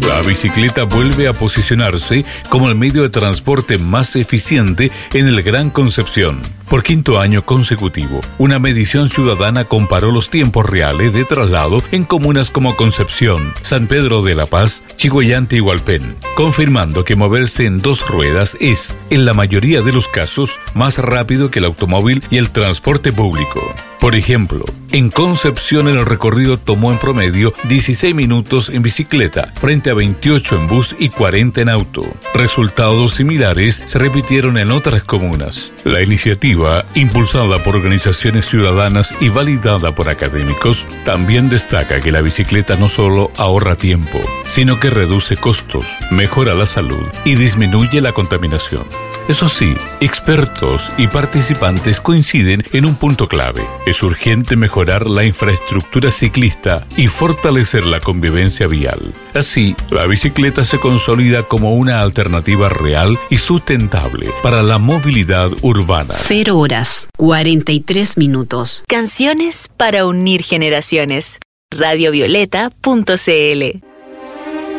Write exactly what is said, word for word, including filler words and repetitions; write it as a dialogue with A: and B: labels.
A: La bicicleta vuelve a posicionarse como el medio de transporte más eficiente en el Gran Concepción. Por quinto año consecutivo, una medición ciudadana comparó los tiempos reales de traslado en comunas como Concepción, San Pedro de la Paz, Chillhuayante y Hualpén, confirmando que moverse en dos ruedas es, en la mayoría de los casos, más rápido que el automóvil y el transporte público. Por ejemplo, en Concepción el recorrido tomó en promedio dieciséis minutos en bicicleta, frente a veintiocho en bus y cuarenta en auto. Resultados similares se repitieron en otras comunas. La iniciativa, impulsada por organizaciones ciudadanas y validada por académicos, también destaca que la bicicleta no solo ahorra tiempo, sino que reduce costos, mejora la salud y disminuye la contaminación. Eso sí, expertos y participantes coinciden en un punto clave. Es urgente mejorar la infraestructura ciclista y fortalecer la convivencia vial. Así, la bicicleta se consolida como una alternativa real y sustentable para la movilidad urbana.
B: Cero horas, cuarenta y tres minutos.
C: Canciones para unir generaciones. radio violeta punto c l